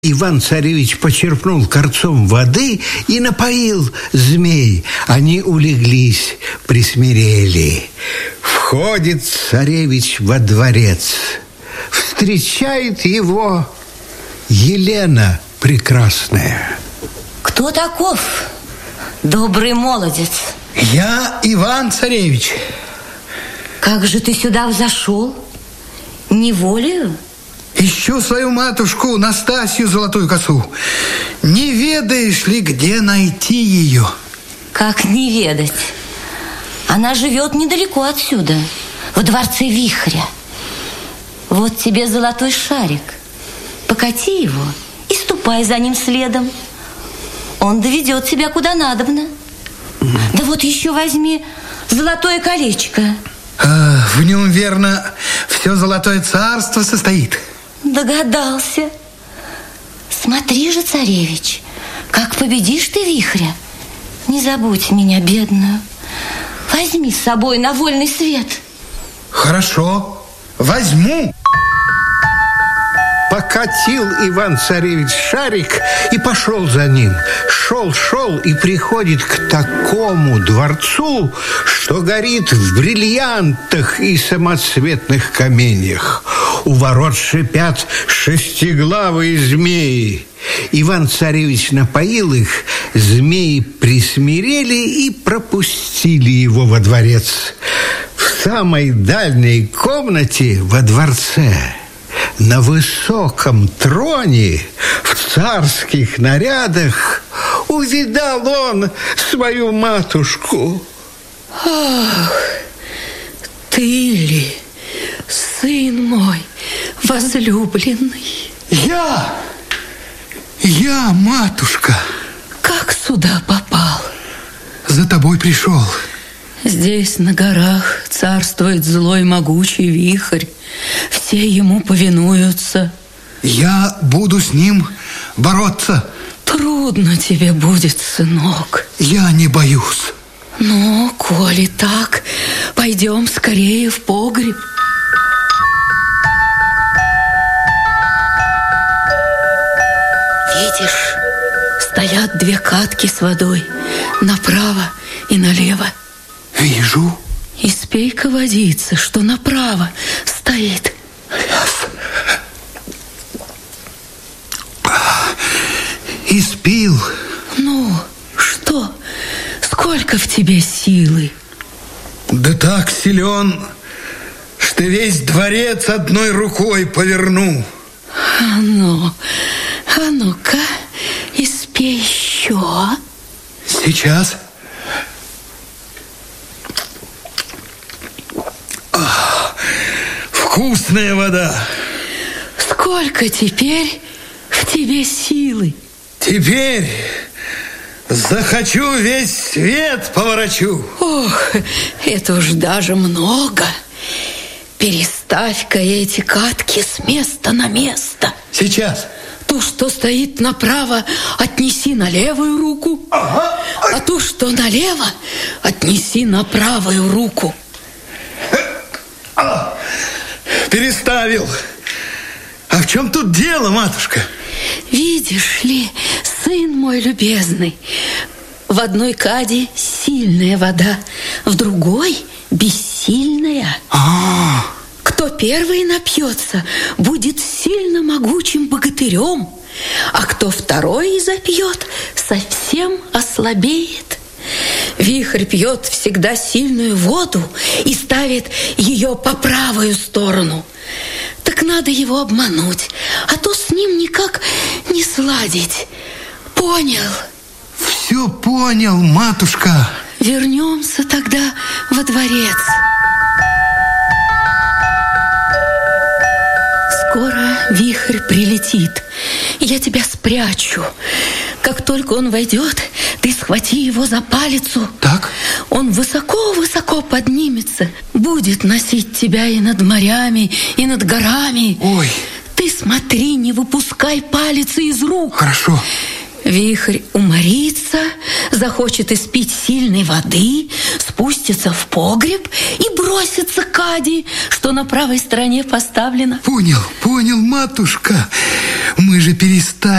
Иван-царевич почерпнул корцом воды и напоил змей. Они улеглись, присмирели. Входит царевич во дворец. Встречает его Елена прекрасная. Кто таков, добрый молодец? Я Иван-царевич. Как же ты сюда взошел? Неволею? Ищу свою матушку Настасью Золотую Косу. Не ведаешь ли, где найти ее? Как не ведать? Она живет недалеко отсюда, во дворце Вихря. Вот тебе золотой шарик. Покати его и ступай за ним следом. Он доведет тебя куда надобно. Да вот еще возьми золотое колечко. В нем, верно, все золотое царство состоит. Догадался. Смотри же, царевич, как победишь ты Вихря. Не забудь меня, бедную. Возьми с собой на вольный свет. Хорошо, возьму. Покатил Иван-царевич шарик и пошел за ним. Шел и приходит к такому дворцу, что горит в бриллиантах и самоцветных каменьях. У ворот шипят шестиглавые змеи. Иван-царевич напоил их, змеи присмирели и пропустили его во дворец. В самой дальней комнате во дворце, на высоком троне, в царских нарядах, увидал он свою матушку. Ах, ты ли, сын мой возлюбленный? Я, матушка. Как сюда попал? За тобой пришел. Здесь на горах царствует злой могучий вихрь. Все ему повинуются. Я буду с ним бороться. Трудно тебе будет, сынок. Я не боюсь. Ну, коли так, пойдем скорее в погреб. Видишь, стоят две катки с водой, направо и налево. Вижу. Испей-ка водицы, что направо стоит. Испил. Ну, что? Сколько в тебе силы? Да так силен, что весь дворец одной рукой поверну. А ну-ка, испей еще. Сейчас. Вкусная вода. Сколько теперь в тебе силы? Теперь захочу, весь свет поворочу. Ох, это уж даже много. Переставь-ка эти катки с места на место. Сейчас. Ту, что стоит направо, отнеси на левую руку. Ага. А ту, что налево, отнеси на правую руку. Переставил. А в чем тут дело, матушка? Видишь ли, сын мой любезный, в одной каде сильная вода, в другой бессильная. Кто первый напьется, будет сильно могучим богатырем, а кто второй запьет, совсем ослабеет. Вихрь пьет всегда сильную воду и ставит ее по правую сторону. Так надо его обмануть, а то с ним никак не сладить. Понял? Все понял, матушка. Вернемся тогда во дворец. Скоро вихрь прилетит. Я тебя спрячу. Как только он войдет, ты схвати его за палицу. Так? Он высоко-высоко поднимется, будет носить тебя и над морями, и над горами. Ой. Ты смотри, не выпускай палицы из рук. Хорошо. Вихрь уморится, захочет испить сильной воды, спустится в погреб и бросится к каде, что на правой стороне поставлено. Понял, матушка. Мы же перестали